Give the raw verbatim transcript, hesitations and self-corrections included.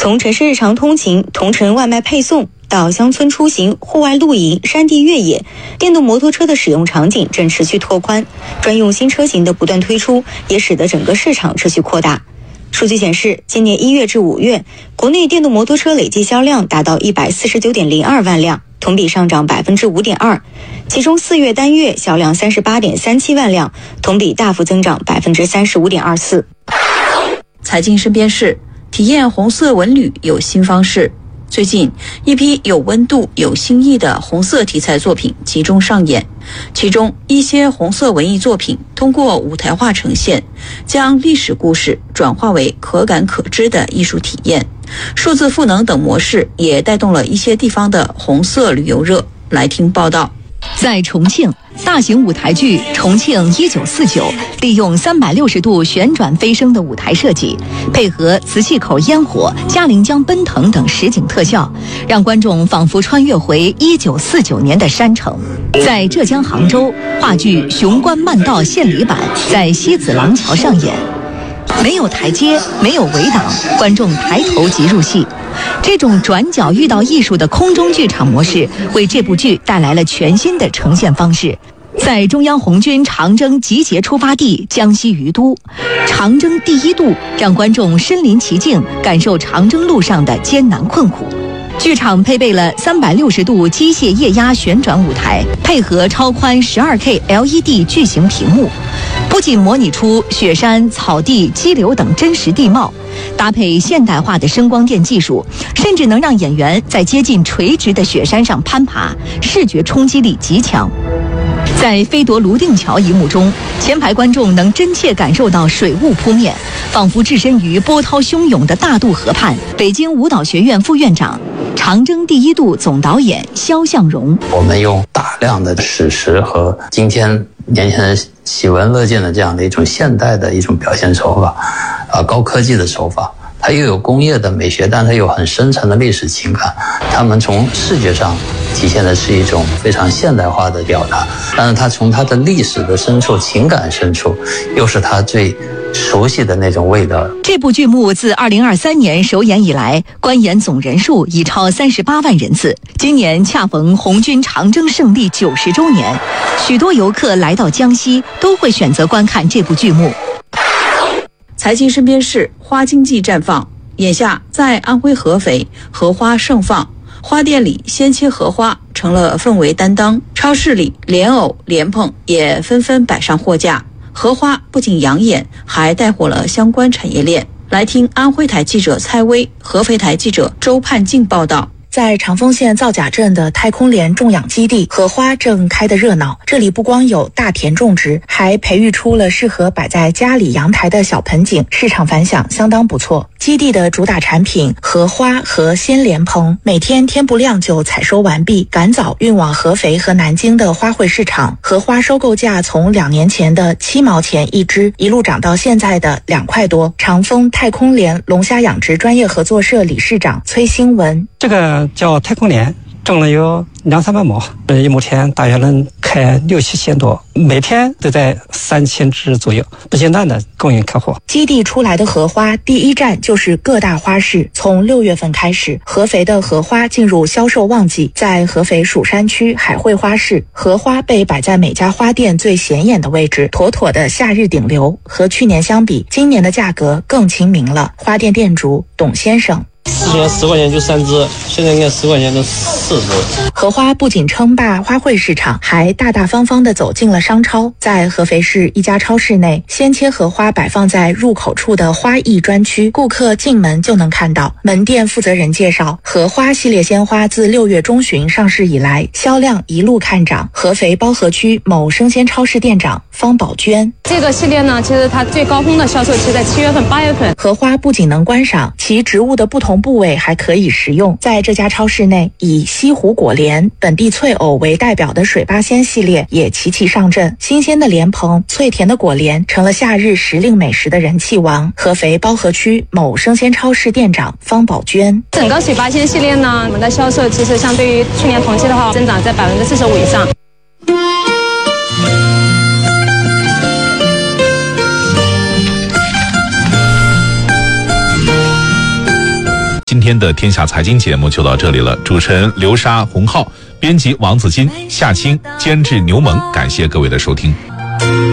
从城市日常通勤、同城外卖配送到乡村出行、户外露营、山地越野，电动摩托车的使用场景正持续拓宽，专用新车型的不断推出，也使得整个市场持续扩大。数据显示，今年一月至五月，国内电动摩托车累计销量达到一百四十九点零二万辆，同比上涨百分之五点二。其中四月单月销量三十八点三七万辆，同比大幅增长百分之三十五点二四。 财经身边事，体验红色文旅有新方式。最近，一批有温度、有新意的红色题材作品集中上演，其中一些红色文艺作品通过舞台化呈现，将历史故事转化为可感可知的艺术体验。数字赋能等模式也带动了一些地方的红色旅游热。来听报道。 在重庆，大型舞台剧《重庆一九四九》利用三百六十度旋转飞升的舞台设计，配合磁器口烟火、嘉陵江奔腾等实景特效，让观众仿佛穿越回一九四九年的山城。在浙江杭州，话剧《雄关漫道献礼版》在西子廊桥上演，没有台阶，没有围挡，观众抬头即入戏。这种转角遇到艺术的空中剧场模式，为这部剧带来了全新的呈现方式。在中央红军长征集结出发地江西于都，长征第一渡让观众身临其境，感受长征路上的艰难困苦。剧场配备了三百六十度机械液压旋转舞台，配合超宽 十二K L E D 巨型屏幕，不仅模拟出雪山、草地、激流等真实地貌，搭配现代化的声光电技术，甚至能让演员在接近垂直的雪山上攀爬，视觉冲击力极强。在飞夺泸定桥一幕中，前排观众能真切感受到水雾扑面，仿佛置身于波涛汹涌的大渡河畔。北京舞蹈学院副院长、长征第一渡总导演肖向荣： 我们用大量的史实和今天年轻人喜闻乐见的这样的一种现代的一种表现手法，啊，高科技的手法，它又有工业的美学，但它有很深沉的历史情感。他们从视觉上体现的是一种非常现代化的表达，但是它从它的历史的深处、情感深处，又是它最熟悉的那种味道。 这部剧目自二零二三年首演以来，观演总人数已超三十八万人次。今年恰逢红军长征胜利九十周年，许多游客来到江西都会选择观看这部剧目。 财经身边事，花经济绽放。眼下在安徽合肥，荷花盛放，花店里鲜切荷花成了氛围担当，超市里莲藕、莲蓬也纷纷摆上货架。荷花不仅养眼，还带火了相关产业链。来听安徽台记者蔡薇、合肥台记者周盼静报道。 在长丰县造甲镇的太空莲种养基地，荷花正开得热闹。这里不光有大田种植，还培育出了适合摆在家里阳台的小盆景，市场反响相当不错。基地的主打产品荷花和鲜莲蓬，每天天不亮就采收完毕，赶早运往合肥和南京的花卉市场。荷花收购价从两年前的七毛钱一只，一路涨到现在的两块多。长丰太空莲龙虾养殖专业合作社理事长崔兴文： 这个叫太空莲，种了有两三百亩，一亩田大约能开六七千多，每天都在三千只左右，不间断的供应客户。 基地出来的荷花第一站就是各大花市，从六月份开始，合肥的荷花进入销售旺季。在合肥蜀山区海汇花市，荷花被摆在每家花店最显眼的位置，妥妥的夏日顶流。和去年相比，今年的价格更亲民了。花店店主董先生： 之前十块钱就三只，现在应该十块钱都四只。 荷花不仅称霸花卉市场，还大大方方地走进了商超。在合肥市一家超市内，鲜切荷花摆放在入口处的花艺专区，顾客进门就能看到。门店负责人介绍，荷花系列鲜花自六月中旬上市以来，销量一路看涨。合肥包河区某生鲜超市店长方宝娟： 这个系列呢，其实它最高峰的销售期在七月份、八月份。 荷花不仅能观赏，其植物的不同部位还可以食用。在这家超市内，以西湖果莲、本地脆藕为代表的水八仙系列也齐齐上阵。新鲜的莲蓬、脆甜的果莲成了夏日时令美食的人气王。合肥包河区某生鲜超市店长方宝娟： 整个水八仙系列呢，我们的销售其实相对于去年同期的话，增长在百分之四十五以上。 今天的天下财经节目就到这里了，主持人刘沙、洪浩，编辑王子金、夏青，监制牛萌，感谢各位的收听。